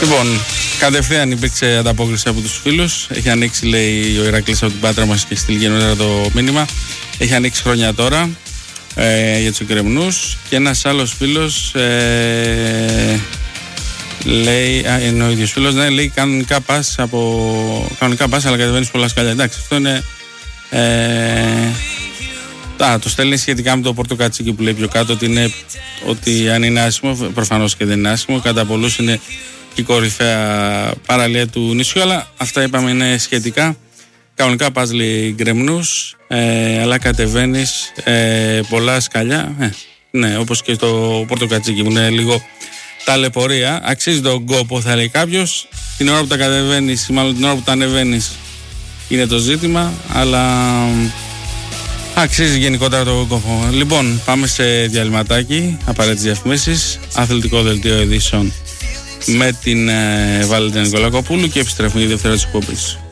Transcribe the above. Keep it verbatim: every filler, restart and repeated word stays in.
Λοιπόν, κατευθείαν υπήρξε ανταπόκριση από τους φίλους. Έχει ανοίξει, λέει, ο Ηρακλής από την Πάτρα μας και στείλει νωρίτερα το μήνυμα. Έχει ανοίξει χρόνια τώρα ε, για τους εκκρεμνούς. Και ένας άλλος φίλος ε, λέει, α, είναι ο ίδιος φίλος, ναι, λέει κανονικά πας από κανονικά πας, αλλά κατεβαίνεις πολλά σκάλια. Εντάξει, αυτό είναι ε, α, το στέλνει σχετικά με το πορτοκατσίκι που λέει πιο κάτω, ότι, είναι, ότι αν είναι άσχημο, προφανώς και δεν είναι άσχημο, κατά πολλούς είναι και η κορυφαία παραλία του νησιού, αλλά αυτά είπαμε είναι σχετικά. Κανονικά πας, λέει, γκρεμνούς, ε, αλλά κατεβαίνεις ε, πολλά σκαλιά, ε, ναι, όπως και το πορτοκατσίκι που είναι λίγο ταλαιπωρία. Αξίζει τον κόπο, θα λέει κάποιος. Την ώρα που τα κατεβαίνεις, μάλλον την ώρα που τα ανεβαίνεις, είναι το ζήτημα, αλλά αξίζει γενικότερα το κόπο. Λοιπόν, πάμε σε διαλυματάκι, απαραίτητες διαφημίσεις, αθλητικό δελτίο ειδήσεων με την ε, Βαλεντίνα Νικολακοπούλου και επιστρέφουμε για τη δεύτερη της εκπομπής.